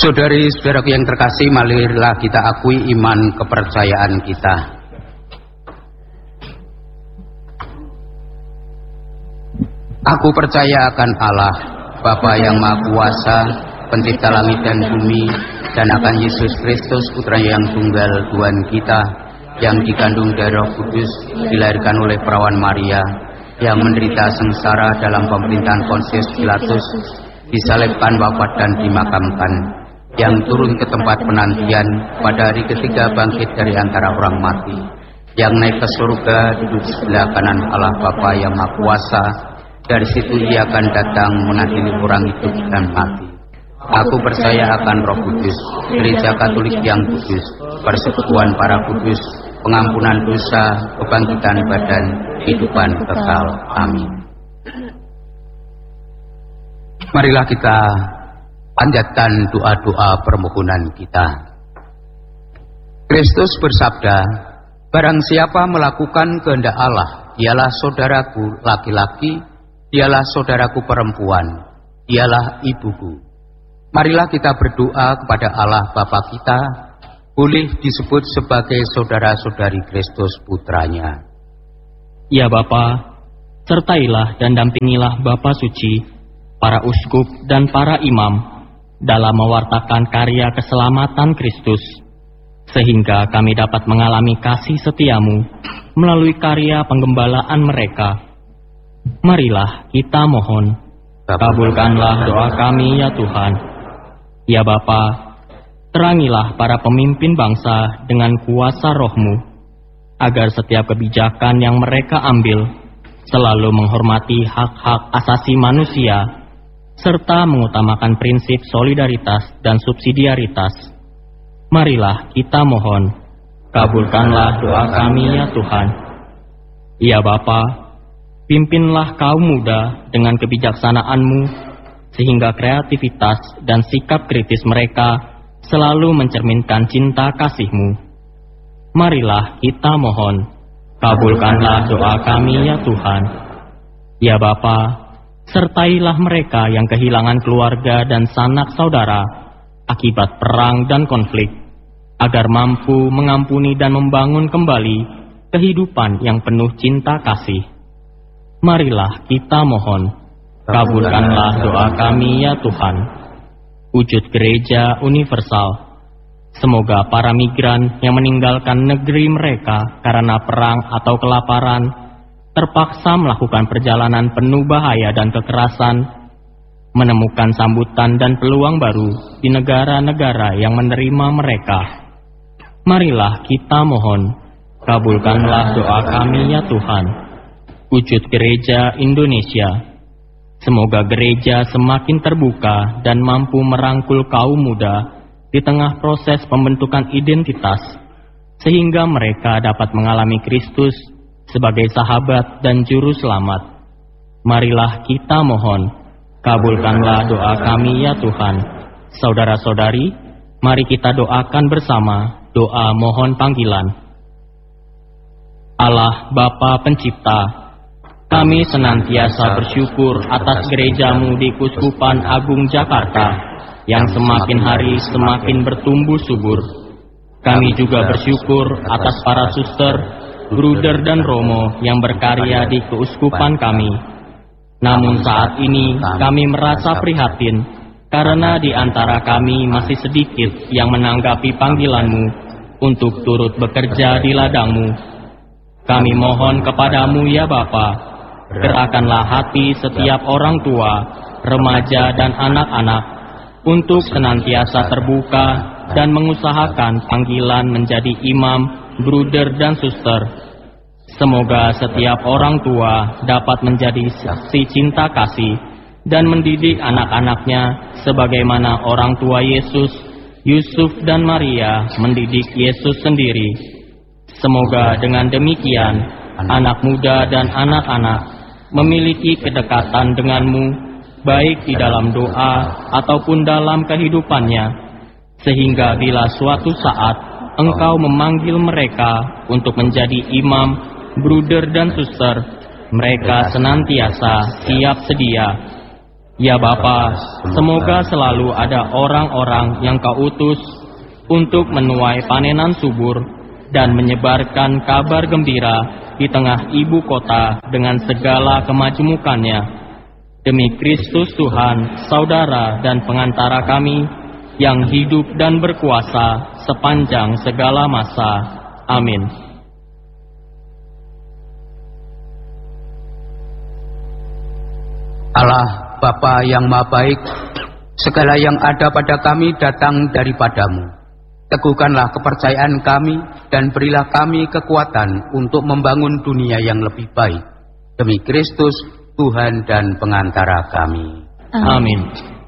Saudari-saudaraku yang terkasih, marilah kita akui iman kepercayaan kita. Aku percaya akan Allah, Bapa yang Maha Kuasa, Pencipta langit dan bumi, dan akan Yesus Kristus, Putra yang tunggal Tuhan kita, yang dikandung dari Roh Kudus, dilahirkan oleh perawan Maria, yang menderita sengsara dalam pemerintahan Pontius Pilatus, disalibkan, wafat dan dimakamkan, yang turun ke tempat penantian, pada hari ketiga bangkit dari antara orang mati, yang naik ke surga, duduk di sebelah kanan Allah Bapa yang Maha Kuasa. Dari situ Ia akan datang mengadili orang hidup dan mati. Aku percaya akan Roh Kudus, Gereja Katolik yang kudus, persekutuan para kudus, pengampunan dosa, kebangkitan badan, kehidupan kekal. Amin. Marilah kita panjatkan doa-doa permohonan kita. Kristus bersabda, barang siapa melakukan kehendak Allah, dialah saudaraku laki-laki, dialah saudaraku perempuan, dialah ibuku. Marilah kita berdoa kepada Allah Bapa kita, boleh disebut sebagai saudara-saudari Kristus Putranya. Ya Bapa, sertailah dan dampingilah Bapa Suci, para uskup dan para imam, dalam mewartakan karya keselamatan Kristus, sehingga kami dapat mengalami kasih setiamu melalui karya penggembalaan mereka. Marilah kita mohon, kabulkanlah doa kami ya Tuhan. Ya Bapa, terangilah para pemimpin bangsa dengan kuasa Roh-Mu, agar setiap kebijakan yang mereka ambil selalu menghormati hak-hak asasi manusia, serta mengutamakan prinsip solidaritas dan subsidiaritas. Marilah kita mohon, kabulkanlah doa kami ya Tuhan. Ya Bapa, pimpinlah kaum muda dengan kebijaksanaan-Mu, sehingga kreativitas dan sikap kritis mereka selalu mencerminkan cinta kasih-Mu. Marilah kita mohon, kabulkanlah doa kami ya Tuhan. Ya Bapa, sertailah mereka yang kehilangan keluarga dan sanak saudara akibat perang dan konflik, agar mampu mengampuni dan membangun kembali kehidupan yang penuh cinta kasih. Marilah kita mohon, kabulkanlah doa kami ya Tuhan. Wujud gereja universal, semoga para migran yang meninggalkan negeri mereka karena perang atau kelaparan, terpaksa melakukan perjalanan penuh bahaya dan kekerasan, menemukan sambutan dan peluang baru di negara-negara yang menerima mereka. Marilah kita mohon, kabulkanlah doa kami ya Tuhan. Wujud gereja Indonesia, semoga gereja semakin terbuka dan mampu merangkul kaum muda di tengah proses pembentukan identitas, sehingga mereka dapat mengalami Kristus sebagai sahabat dan juru selamat. Marilah kita mohon, kabulkanlah doa kami ya Tuhan. Saudara-saudari, mari kita doakan bersama doa mohon panggilan. Allah Bapa Pencipta, kami senantiasa bersyukur atas gereja-Mu di Keuskupan Agung Jakarta yang semakin hari semakin bertumbuh subur. Kami juga bersyukur atas para suster, bruder dan romo yang berkarya di keuskupan kami. Namun saat ini kami merasa prihatin karena di antara kami masih sedikit yang menanggapi panggilan-Mu untuk turut bekerja di ladang-Mu. Kami mohon kepadamu ya Bapa, gerakkanlah hati setiap orang tua, remaja dan anak-anak untuk senantiasa terbuka dan mengusahakan panggilan menjadi imam, bruder dan suster. Semoga setiap orang tua dapat menjadi saksi cinta kasih dan mendidik anak-anaknya sebagaimana orang tua Yesus, Yusuf dan Maria mendidik Yesus sendiri. Semoga dengan demikian anak muda dan anak-anak memiliki kedekatan denganmu, baik di dalam doa ataupun dalam kehidupannya, sehingga bila suatu saat Engkau memanggil mereka untuk menjadi imam, bruder dan suster, mereka senantiasa siap sedia. Ya Bapa, semoga selalu ada orang-orang yang Kau utus untuk menuai panenan subur dan menyebarkan kabar gembira di tengah ibu kota dengan segala kemajemukannya. Demi Kristus Tuhan, Saudara dan pengantara kami, yang hidup dan berkuasa sepanjang segala masa. Amin. Allah Bapa yang Maha Baik, segala yang ada pada kami datang daripadamu. Teguhkanlah kepercayaan kami dan berilah kami kekuatan untuk membangun dunia yang lebih baik. Demi Kristus, Tuhan dan pengantara kami. Amin.